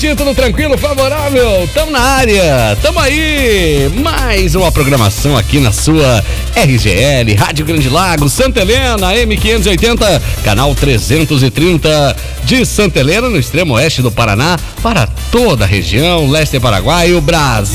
Tudo tranquilo, favorável, tamo na área, tamo aí, mais uma programação aqui na sua RGL, Rádio Grande Lago, Santa Helena, M580, canal 330 de Santa Helena, no extremo oeste do Paraná, para toda a região, leste paraguaio, Brasil.